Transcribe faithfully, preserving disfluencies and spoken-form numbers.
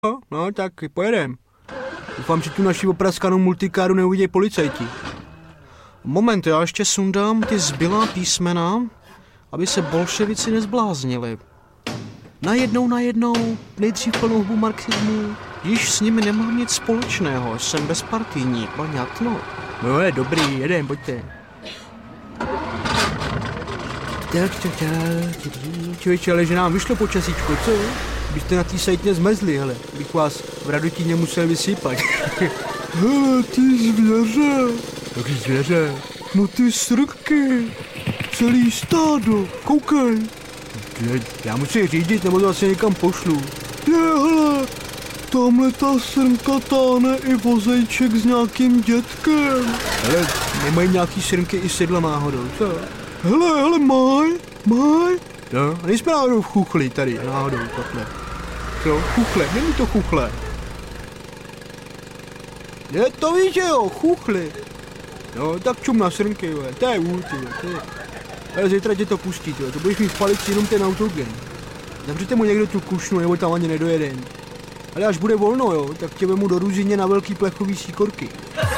No, no, tak pojedem. Doufám, že tu naši opraskanou multikáru neuvidějí policajti. Moment, já ještě sundám ty zbylá písmena, aby se bolševici nezbláznili. Najednou, najednou, nejdřív plnou hubu marxismu, již s nimi nemám nic společného, jsem bezpartijní, paňatno. No je dobrý, jedem, pojďte. Tak, tak, tak, člověče, ale že nám vyšlo počasíčko, co? Byste na té sajtně zmezli, hele, bych vás v Radotíně musel vysypat. Hele, ty zvěře. Jaký zvěře? No ty srky, celý stádo, koukej. Já musím řídit, nebo to asi někam pošlu. Je, hele, tamhle ta srnka táhne i vozejček s nějakým dětkem. Hele, nemají nějaký srnky i sedla náhodou, co? Hele, hele, maj, maj. No, nejsme náhodou v chuchli tady, náhodou, takhle. Co, chuchle, není to chuchle. Je to víš, že jo, chuchli. No, tak čum na srnky, jo, to je úl, ty, to je. Ale zítra tě to pustí, tyjo. To budeš mít v palici jenom ten autogen. Zavřete mu někdo tu kušnu, nebo tam ani nedojeden. Ale až bude volno, jo, tak tě vemu do Ruzině na velký plechový síkorky.